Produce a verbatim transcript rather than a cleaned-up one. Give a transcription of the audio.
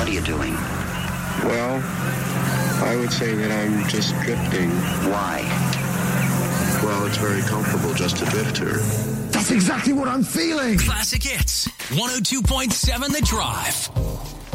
What are you doing? Well, I would say that I'm just drifting. Why? Well, it's very comfortable just to drift here. That's exactly what I'm feeling. Classic Hits, one oh two point seven The Drive.